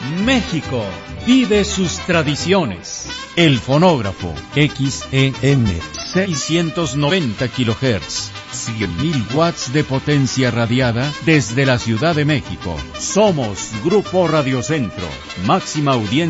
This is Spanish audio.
México vive sus tradiciones. El fonógrafo XEN 690 kHz, 100.000 watts de potencia radiada desde la Ciudad de México. Somos Grupo Radio Centro, máxima audiencia